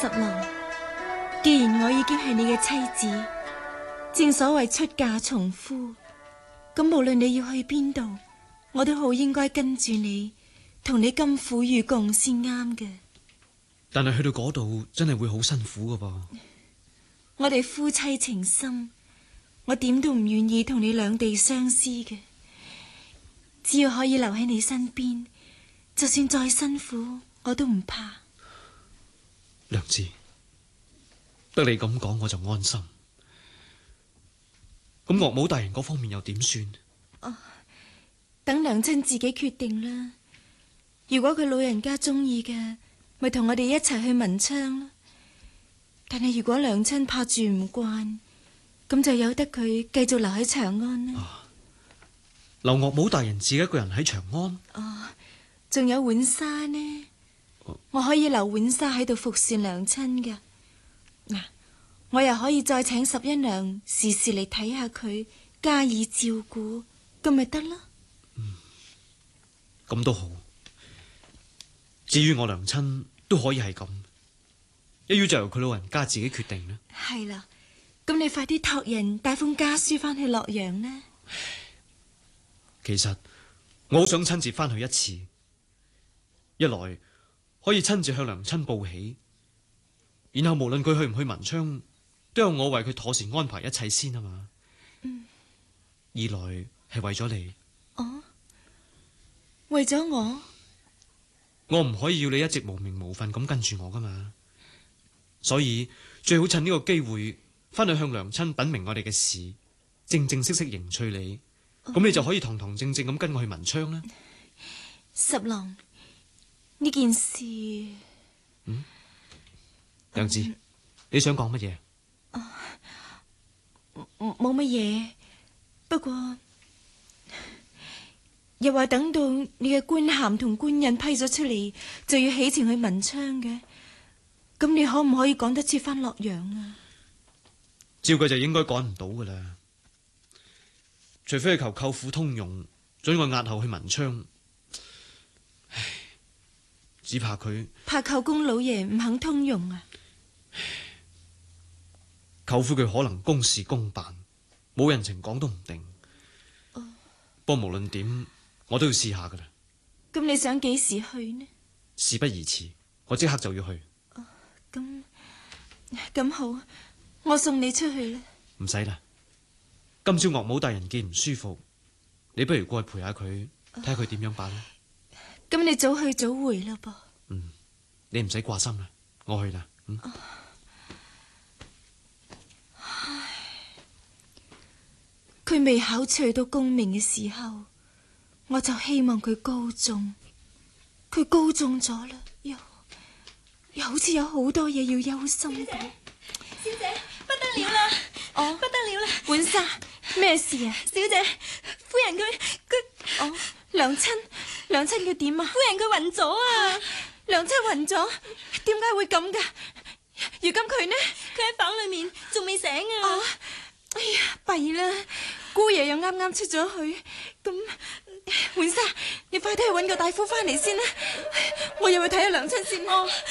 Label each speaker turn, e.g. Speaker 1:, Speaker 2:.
Speaker 1: 十郎，既然我已經係你嘅妻子，正所謂出嫁從夫，咁無論你要去邊度，我都好應該跟住你，同你甘苦與共先啱嘅。
Speaker 2: 但係去到嗰度真係會好辛苦噶噃。
Speaker 1: 我哋夫妻情深，我點都唔願意同你兩地相思嘅。只要可以留喺你身邊，就算再辛苦我都唔怕。
Speaker 2: 良知，得你咁講我就安心。咁岳母大人嗰方面又點算？
Speaker 1: 等娘親自己決定啦。如果佢老人家中意嘅，咪同我哋一齊去文昌咯。但係如果娘親怕住唔慣，咁就由得佢繼續留喺長安啦。
Speaker 2: 留岳母大人自己一個人喺長安？
Speaker 1: 仲有浣紗呢？我可以留浣紗喺度服侍娘親㗎。嗱，我又可以再請十一娘時時嚟睇下佢，加以照顧，咁咪得啦。
Speaker 2: 咁都好。至於我娘親都可以係咁，一於就由佢老人家自己決定啦。
Speaker 1: 係啦，咁你快啲託人帶封家書翻去洛陽啦。
Speaker 2: 其實我好想親自翻去一次，一來可以親自向娘親報喜，然後無論佢去唔去文昌，都有我為佢妥善安排一切先啊嘛。二來係為咗你。
Speaker 1: 為咗我
Speaker 2: 唔可以要你一直無名無份咁跟住我噶嘛，所以最好趁呢個機會翻去向娘親稟明我哋嘅事，正正式式迎娶你，咁你就可以堂堂正正咁跟我去文昌啦。
Speaker 1: 十郎，呢件事，
Speaker 2: 良知，你想講乜嘢？
Speaker 1: 冇乜嘢，不過又話等到你嘅官銜同官印批咗出嚟，就要起程去文昌嘅。咁你可唔可以趕得切翻洛陽啊？
Speaker 2: 照計就應該趕唔到噶啦，除非係求舅父通融，准我押後去文昌。唉，只怕
Speaker 1: 舅公老爺唔肯通融啊。
Speaker 2: 舅父佢可能公事公辦，冇人情講都唔定。不過無論點，我都要試下噶啦。
Speaker 1: 咁你想幾時去呢？
Speaker 2: 事不宜遲，我即刻就要去。
Speaker 1: 咁好，我送你出去啦。
Speaker 2: 唔使啦，今朝岳母大人見唔舒服，你不如過去陪下佢，睇下佢點樣辦啦。
Speaker 1: 咁你早去早回啦噃。
Speaker 2: 你唔使掛心啦，我去啦。
Speaker 1: 佢未考取到功名嘅時候，我就希望佢高中。佢高中咗啦，又好似有好多嘢要憂心咁。
Speaker 3: 小姐，不得了啦！不得了啦！
Speaker 1: 浣紗，咩事啊？
Speaker 3: 小姐，夫人佢
Speaker 1: 娘親佢點啊？
Speaker 3: 夫人佢暈咗啊！
Speaker 1: 娘親暈咗，點解會咁噶？如今佢呢？
Speaker 3: 佢喺房裏面仲未醒啊！
Speaker 1: 哎呀，弊啦！姑爺又啱啱出咗去，咁浣紗，你快啲去搵個大夫翻嚟先啦！我又去睇下娘親先。